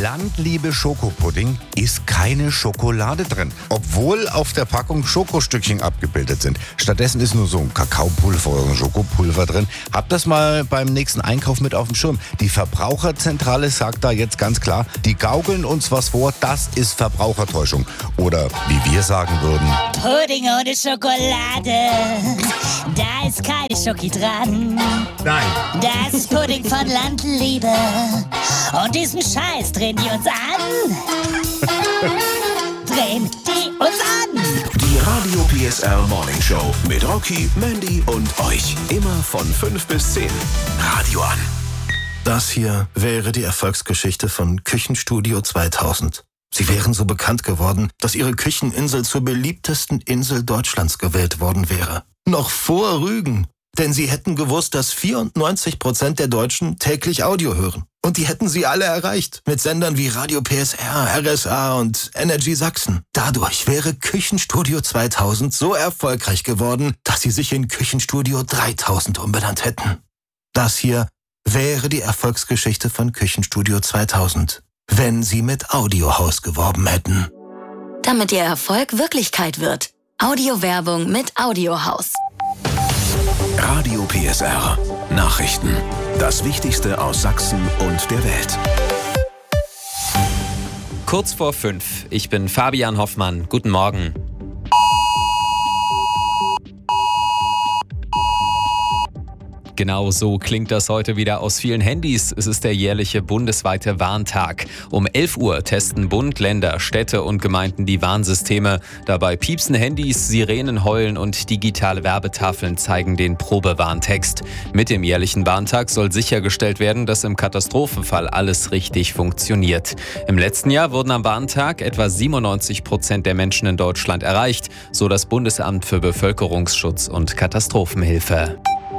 Landliebe Schokopudding ist keine Schokolade drin, obwohl auf der Packung Schokostückchen abgebildet sind. Stattdessen ist nur so ein Kakaopulver oder ein Schokopulver drin. Habt das mal beim nächsten Einkauf mit auf dem Schirm. Die Verbraucherzentrale sagt da jetzt ganz klar, die gaukeln uns was vor, das ist Verbrauchertäuschung. Oder wie wir sagen würden: Pudding ohne Schokolade, da ist keine Schoki dran. Nein. Das ist Pudding von Landliebe und diesen Scheiß drehen die uns an. Drehen die uns an. Die Radio PSR Morning Show mit Rocky, Mandy und euch. Immer von 5 bis 10. Radio an. Das hier wäre die Erfolgsgeschichte von Küchenstudio 2000. Sie wären so bekannt geworden, dass ihre Kücheninsel zur beliebtesten Insel Deutschlands gewählt worden wäre. Noch vor Rügen. Denn sie hätten gewusst, dass 94% der Deutschen täglich Audio hören. Und die hätten sie alle erreicht. Mit Sendern wie Radio PSR, RSA und Energy Sachsen. Dadurch wäre Küchenstudio 2000 so erfolgreich geworden, dass sie sich in Küchenstudio 3000 umbenannt hätten. Das hier wäre die Erfolgsgeschichte von Küchenstudio 2000, wenn sie mit Audiohaus geworben hätten. Damit ihr Erfolg Wirklichkeit wird. Audiowerbung mit Audiohaus. Radio PSR. Nachrichten. Das Wichtigste aus Sachsen und der Welt. Kurz vor 5. Ich bin Fabian Hoffmann. Guten Morgen. Genau so klingt das heute wieder aus vielen Handys. Es ist der jährliche bundesweite Warntag. Um 11 Uhr testen Bund, Länder, Städte und Gemeinden die Warnsysteme. Dabei piepsen Handys, Sirenen heulen und digitale Werbetafeln zeigen den Probewarntext. Mit dem jährlichen Warntag soll sichergestellt werden, dass im Katastrophenfall alles richtig funktioniert. Im letzten Jahr wurden am Warntag etwa 97% der Menschen in Deutschland erreicht, so das Bundesamt für Bevölkerungsschutz und Katastrophenhilfe.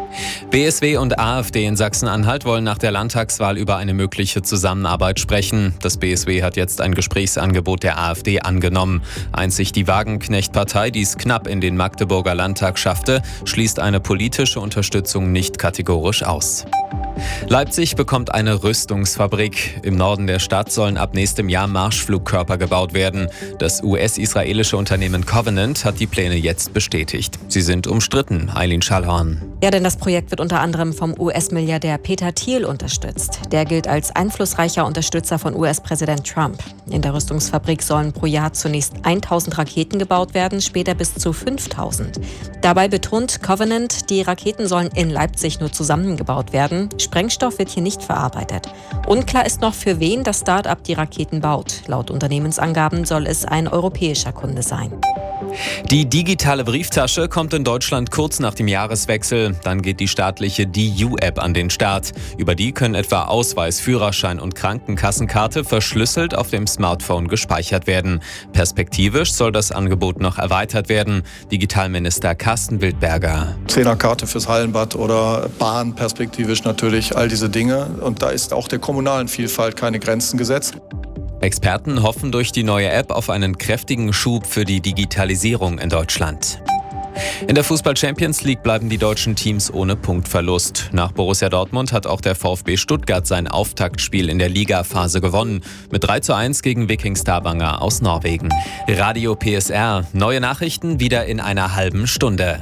BSW und AfD in Sachsen-Anhalt wollen nach der Landtagswahl über eine mögliche Zusammenarbeit sprechen. Das BSW hat jetzt ein Gesprächsangebot der AfD angenommen. Einzig die Wagenknecht-Partei, die es knapp in den Magdeburger Landtag schaffte, schließt eine politische Unterstützung nicht kategorisch aus. Leipzig bekommt eine Rüstungsfabrik. Im Norden der Stadt sollen ab nächstem Jahr Marschflugkörper gebaut werden. Das US-israelische Unternehmen Covenant hat die Pläne jetzt bestätigt. Sie sind umstritten. Eileen Schallhorn. Ja, denn das Projekt wird unter anderem vom US-Milliardär Peter Thiel unterstützt. Der gilt als einflussreicher Unterstützer von US-Präsident Trump. In der Rüstungsfabrik sollen pro Jahr zunächst 1000 Raketen gebaut werden, später bis zu 5000. Dabei betont Covenant, die Raketen sollen in Leipzig nur zusammengebaut werden. Sprengstoff wird hier nicht verarbeitet. Unklar ist noch, für wen das Start-up die Raketen baut. Laut Unternehmensangaben soll es ein europäischer Kunde sein. Die digitale Brieftasche kommt in Deutschland kurz nach dem Jahreswechsel. Dann geht die staatliche DU-App an den Start. Über die können etwa Ausweis, Führerschein und Krankenkassenkarte verschlüsselt auf dem Smartphone gespeichert werden. Perspektivisch soll das Angebot noch erweitert werden. Digitalminister Carsten Wildberger. 10er-Karte fürs Hallenbad oder Bahn perspektivisch natürlich, all diese Dinge. Und da ist auch der kommunalen Vielfalt keine Grenzen gesetzt. Experten hoffen durch die neue App auf einen kräftigen Schub für die Digitalisierung in Deutschland. In der Fußball-Champions League bleiben die deutschen Teams ohne Punktverlust. Nach Borussia Dortmund hat auch der VfB Stuttgart sein Auftaktspiel in der Ligaphase gewonnen. Mit 3:1 gegen Viking Stavanger aus Norwegen. Radio PSR. Neue Nachrichten wieder in einer halben Stunde.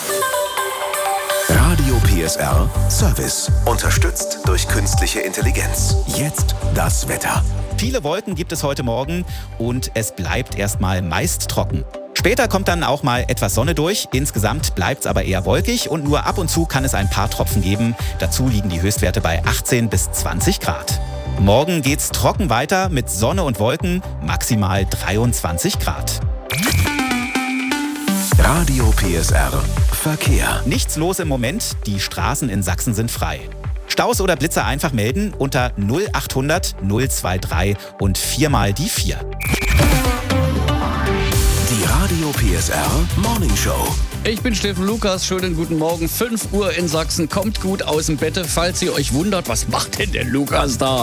Radio PSR Service. Unterstützt durch künstliche Intelligenz. Jetzt das Wetter. Viele Wolken gibt es heute Morgen und es bleibt erstmal meist trocken. Später kommt dann auch mal etwas Sonne durch. Insgesamt bleibt es aber eher wolkig und nur ab und zu kann es ein paar Tropfen geben. Dazu liegen die Höchstwerte bei 18 bis 20 Grad. Morgen geht's trocken weiter mit Sonne und Wolken, maximal 23 Grad. Radio PSR Verkehr. Nichts los im Moment, die Straßen in Sachsen sind frei. Staus oder Blitzer einfach melden unter 0800 023 und 4 mal die 4. Die Radio PSR Morning Show. Ich bin Steffen Lukas, schönen guten Morgen. 5 Uhr in Sachsen, kommt gut aus dem Bett, falls ihr euch wundert, was macht denn der Lukas da?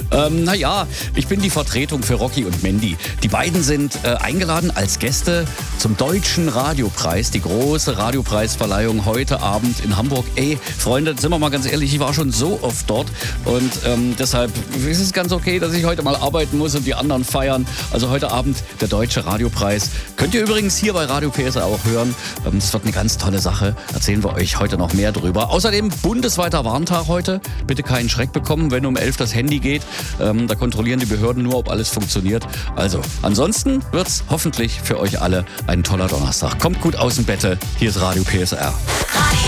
Ich bin die Vertretung für Rocky und Mandy. Die beiden sind eingeladen als Gäste zum Deutschen Radiopreis, die große Radiopreisverleihung heute Abend in Hamburg. Ey, Freunde, sind wir mal ganz ehrlich, ich war schon so oft dort und deshalb ist es ganz okay, dass ich heute mal arbeiten muss und die anderen feiern. Also heute Abend der Deutsche Radiopreis. Könnt ihr übrigens hier bei Radio PSR auch hören. Es wird eine ganz tolle Sache. Erzählen wir euch heute noch mehr drüber. Außerdem bundesweiter Warntag heute. Bitte keinen Schreck bekommen, wenn um 11 das Handy geht. Da kontrollieren die Behörden nur, ob alles funktioniert. Also, ansonsten wird's hoffentlich für euch alle ein toller Donnerstag. Kommt gut aus dem Bette. Hier ist Radio PSR. Radio